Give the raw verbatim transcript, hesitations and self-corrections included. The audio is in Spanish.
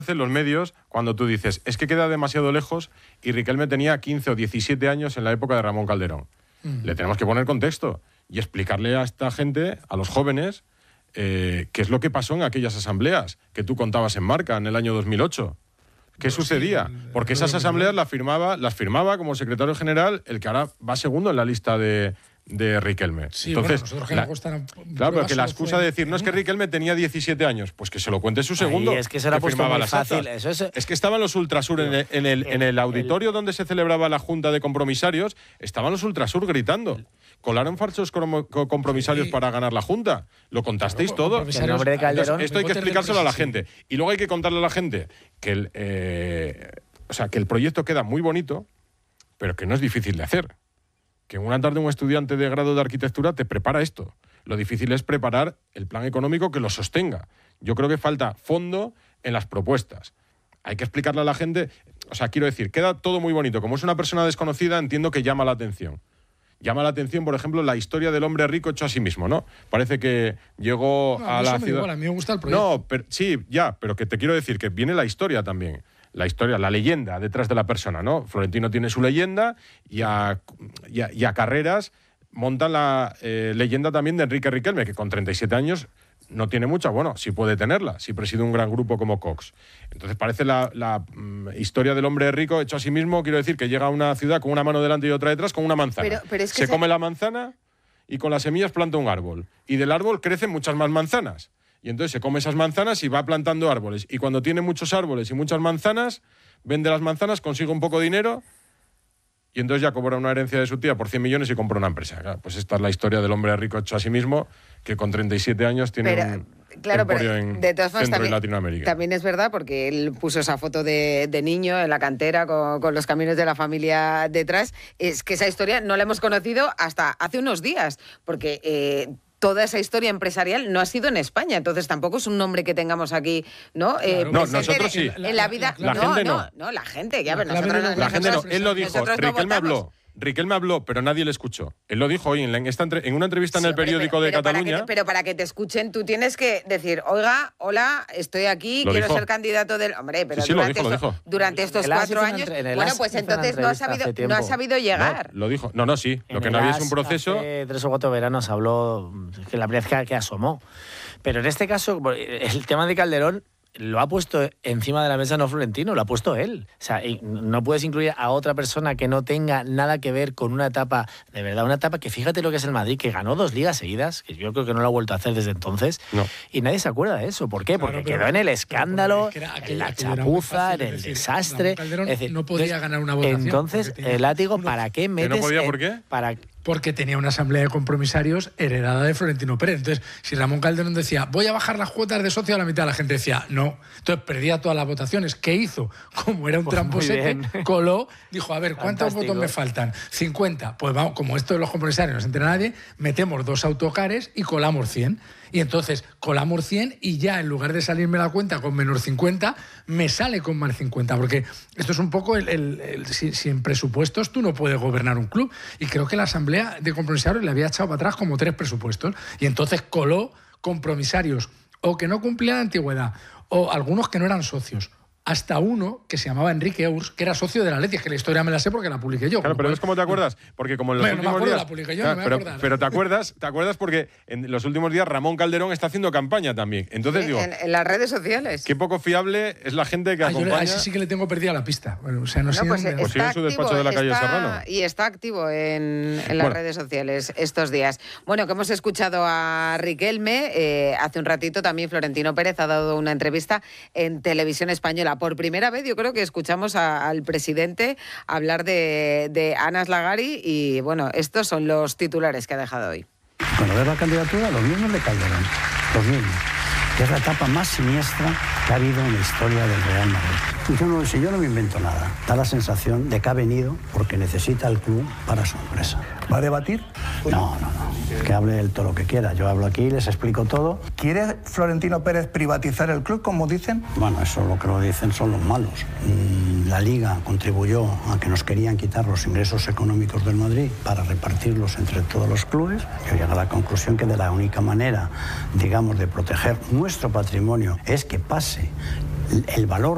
los medios cuando tú dices, es que queda demasiado lejos y Riquelme tenía quince o diecisiete años en la época de Ramón Calderón. Mm. Le tenemos que poner contexto y explicarle a esta gente, a los jóvenes, eh, qué es lo que pasó en aquellas asambleas que tú contabas en Marca en el año dos mil ocho. ¿Qué pues sucedía? Sí, porque esas asambleas las firmaba, las firmaba como secretario general el que ahora va segundo en la lista de... de Riquelme. Sí, entonces, bueno, que la, costan claro, pero que la excusa de decir, no es que Riquelme tenía diecisiete años, pues que se lo cuente su segundo. Ahí es que se lo ha puesto muy fácil. Eso es... es que estaban los Ultrasur en el, en el, en el auditorio el... donde se celebraba la Junta de Compromisarios, estaban los Ultrasur gritando. Colaron falsos compromisarios sí. para ganar la Junta. Lo contasteis claro, todo. El nombre de Calderón. Entonces, esto hay que explicárselo a la gente. Y luego hay que contarle a la gente que el, eh, o sea, que el proyecto queda muy bonito, pero que no es difícil de hacer. Que en una tarde un estudiante de grado de arquitectura te prepara esto. Lo difícil es preparar el plan económico que lo sostenga. Yo creo que falta fondo en las propuestas. Hay que explicarle a la gente... O sea, quiero decir, queda todo muy bonito. Como es una persona desconocida, entiendo que llama la atención. Llama la atención, por ejemplo, la historia del hombre rico hecho a sí mismo, ¿no? Parece que llegó no, a, a la me ciudad... Igual, a mí me gusta el proyecto. No, pero, sí, ya, pero que te quiero decir que viene la historia también. La historia, la leyenda detrás de la persona, ¿no? Florentino tiene su leyenda y a, y a, y a Carreras monta la eh, leyenda también de Enrique Riquelme, que con treinta y siete años no tiene mucha, bueno, sí puede tenerla, si preside un gran grupo como Cox. Entonces parece la, la um, historia del hombre rico hecho a sí mismo, quiero decir, que llega a una ciudad con una mano delante y otra detrás, con una manzana. Pero, pero es que se, se come la manzana y con las semillas planta un árbol. Y del árbol crecen muchas más manzanas. Y entonces se come esas manzanas y va plantando árboles. Y cuando tiene muchos árboles y muchas manzanas, vende las manzanas, consigue un poco de dinero y entonces ya cobra una herencia de su tía por cien millones y compra una empresa. Claro, pues esta es la historia del hombre rico hecho a sí mismo, que con treinta y siete años tiene pero, un claro, emporio pero, en de todas formas, Centro también, y Latinoamérica. También es verdad, porque él puso esa foto de, de niño en la cantera con, con los caminos de la familia detrás. Es que esa historia no la hemos conocido hasta hace unos días, porque... Eh, toda esa historia empresarial no ha sido en España, entonces tampoco es un nombre que tengamos aquí, ¿no? Claro. Eh, no, nosotros sí. En la vida, la, la, la no, gente no. no, no, la gente, ya, la, pero nosotros, la, nosotros, la gente no, él lo dijo, Riquelme no habló. Riquelme habló, pero nadie le escuchó. Él lo dijo hoy en, esta entre, en una entrevista sí, en el periódico pero, de pero Cataluña. Para que, pero para que te escuchen, tú tienes que decir, oiga, hola, estoy aquí, lo quiero dijo. ser candidato del... Hombre, pero sí, sí, durante, lo dijo, esto, lo dijo. durante estos el cuatro años... Entre, bueno, pues entonces no ha sabido, no ha sabido llegar. No, lo dijo. No, no, sí. En lo que no había es un proceso... Hace tres o cuatro veranos habló, que la primera vez que asomó. Pero en este caso, el tema de Calderón lo ha puesto encima de la mesa no Florentino, lo ha puesto él. O sea, no puedes incluir a otra persona que no tenga nada que ver con una etapa, de verdad, una etapa que fíjate lo que es el Madrid, que ganó dos ligas seguidas, que yo creo que no lo ha vuelto a hacer desde entonces, no. Y nadie se acuerda de eso. ¿Por qué? Claro, Porque pero, quedó en el escándalo, era, en la chapuza, en el decir, desastre. Calderón es decir, no podía entonces, ganar una votación. Entonces, el látigo, ¿para qué metes? ¿Que no podía por qué? Para Porque tenía una asamblea de compromisarios heredada de Florentino Pérez. Entonces, si Ramón Calderón decía, voy a bajar las cuotas de socio a la mitad, la gente decía, no. Entonces, perdía todas las votaciones. ¿Qué hizo? Como era un pues tramposete, coló, dijo, a ver, ¿cuántos Fantástico. votos me faltan? cincuenta. Pues vamos, como esto de los compromisarios no se entera nadie, metemos dos autocares y colamos cien. Y entonces colamos cien y ya en lugar de salirme la cuenta con menos cincuenta, me sale con más cincuenta. Porque esto es un poco, el, el, el, si, sin presupuestos tú no puedes gobernar un club. Y creo que la asamblea de compromisarios le había echado para atrás como tres presupuestos. Y entonces coló compromisarios o que no cumplían la antigüedad o algunos que no eran socios. Hasta uno que se llamaba Enrique Urs, que era socio de la Leti, es que la historia me la sé porque la publiqué yo. Claro, pero ¿ves cómo te acuerdas? Porque como en los bueno, últimos no me acuerdo, días... la publiqué yo, claro, no me pero, voy a acordar. pero te acuerdas, te acuerdas porque en los últimos días Ramón Calderón está haciendo campaña también. Entonces sí, digo... En, en las redes sociales. Qué poco fiable es la gente que ah, acompaña... Yo le, a ese sí que le tengo perdida la pista. Bueno, o sea, no, no sé pues dónde... Pues sigue en su despacho de la calle está, Serrano. Y está activo en, en las bueno. redes sociales estos días. Bueno, que hemos escuchado a Riquelme. Eh, hace un ratito también Florentino Pérez ha dado una entrevista en Televisión Española. Por primera vez yo creo que escuchamos a, al presidente hablar de, de Anas Lagari y bueno, estos son los titulares que ha dejado hoy. Cuando ves la candidatura, los mismos de Calderón, los mismos, que es la etapa más siniestra que ha habido en la historia del Real Madrid. Yo no, si yo no me invento nada, da la sensación de que ha venido porque necesita el club para su empresa. ¿Va a debatir? No, no, no. Que hable él todo lo que quiera. Yo hablo aquí, les explico todo. ¿Quiere Florentino Pérez privatizar el club, como dicen? Bueno, eso lo que lo dicen son los malos. La Liga contribuyó a que nos querían quitar los ingresos económicos del Madrid para repartirlos entre todos los clubes. Yo llegué a la conclusión que de la única manera, digamos, de proteger nuestro patrimonio es que pase el valor